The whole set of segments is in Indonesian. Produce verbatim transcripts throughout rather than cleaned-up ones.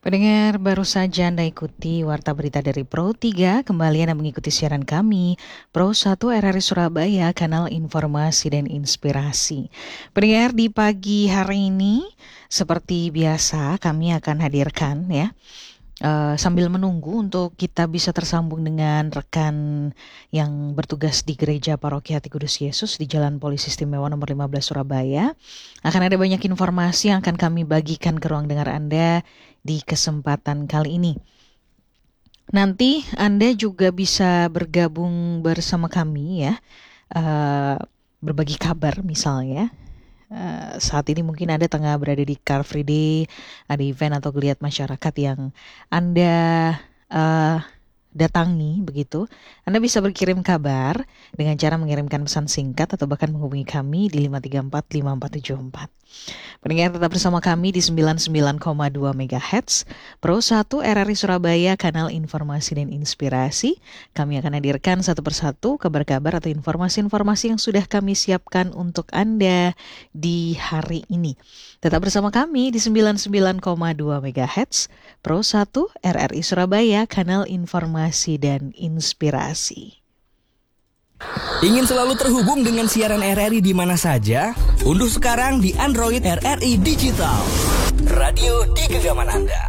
Pendengar, baru saja Anda ikuti Warta Berita dari Pro tiga. Kembali Anda mengikuti siaran kami, Pro satu R R I Surabaya, kanal informasi dan inspirasi. Pendengar, di pagi hari ini, seperti biasa, kami akan hadirkan ya, Uh, sambil menunggu untuk kita bisa tersambung dengan rekan yang bertugas di Gereja Paroki Hati Kudus Yesus di Jalan Polisi Istimewa nomor lima belas Surabaya. Akan ada banyak informasi yang akan kami bagikan ke ruang dengar Anda di kesempatan kali ini. Nanti Anda juga bisa bergabung bersama kami ya, uh, berbagi kabar misalnya. Uh, saat ini mungkin Anda tengah berada di Car Free Day, ada event atau geliat masyarakat yang Anda uh, datangi begitu. Anda bisa berkirim kabar dengan cara mengirimkan pesan singkat atau bahkan menghubungi kami di lima tiga empat lima empat tujuh empat. Pendengar, tetap bersama kami di sembilan puluh sembilan koma dua megahertz Pro satu R R I Surabaya, kanal informasi dan inspirasi. Kami akan hadirkan satu persatu kabar-kabar atau informasi-informasi yang sudah kami siapkan untuk Anda di hari ini. Tetap bersama kami di sembilan puluh sembilan koma dua megahertz Pro satu R R I Surabaya, kanal informasi dan inspirasi. Ingin selalu terhubung dengan siaran R R I di mana saja? Unduh sekarang di Android R R I Digital. Radio di genggaman Anda.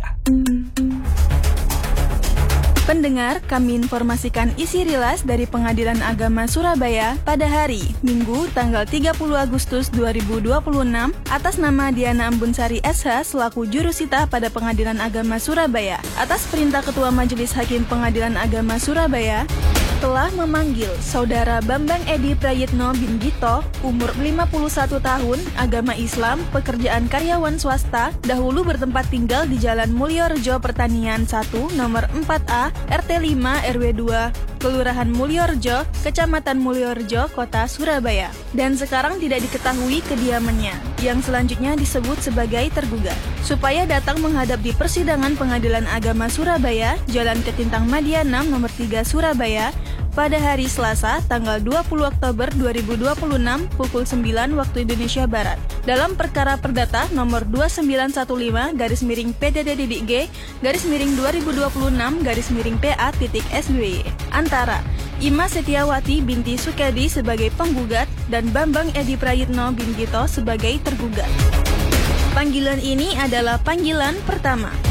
Pendengar, kami informasikan isi rilas dari Pengadilan Agama Surabaya pada hari Minggu tanggal tiga puluh Agustus dua ribu dua puluh enam atas nama Diana Ambunsari S H selaku jurusita pada Pengadilan Agama Surabaya. Atas perintah Ketua Majelis Hakim Pengadilan Agama Surabaya, telah memanggil Saudara Bambang Edi Prayitno bin Gito, umur lima puluh satu tahun, agama Islam, pekerjaan karyawan swasta, dahulu bertempat tinggal di Jalan Mulyorejo Pertanian satu, nomor empat A, R T lima R W dua, Kelurahan Mulyorejo, Kecamatan Mulyorejo, Kota Surabaya. Dan sekarang tidak diketahui kediamannya, yang selanjutnya disebut sebagai tergugat. Supaya datang menghadap di persidangan Pengadilan Agama Surabaya, Jalan Ketintang Madia enam, nomor tiga, Surabaya, pada hari Selasa, tanggal dua puluh Oktober dua ribu dua puluh enam, pukul sembilan waktu Indonesia Barat. Dalam perkara perdata nomor dua sembilan satu lima garis miring P D D titik G garis miring dua ribu dua puluh enam garis miring P A titik S B Y antara Ima Setiawati binti Sukedi sebagai penggugat dan Bambang Edi Prayitno bin Gito sebagai tergugat. Panggilan ini adalah panggilan pertama.